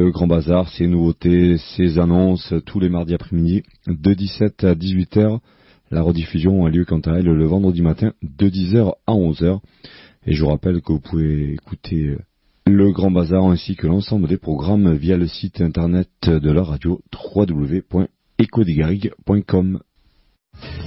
Le Grand Bazar, ses nouveautés, ses annonces, tous les mardis après-midi, de 17 à 18h. La rediffusion a lieu quant à elle le vendredi matin, de 10h à 11h. Et je vous rappelle que vous pouvez écouter Le Grand Bazar ainsi que l'ensemble des programmes via le site internet de la radio www.ecodegarrigues.com.